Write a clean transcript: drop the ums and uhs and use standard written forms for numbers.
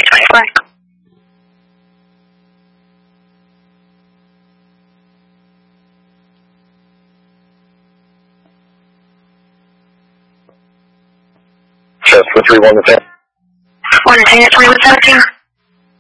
824. Just 131 to 10. 110 at 2117.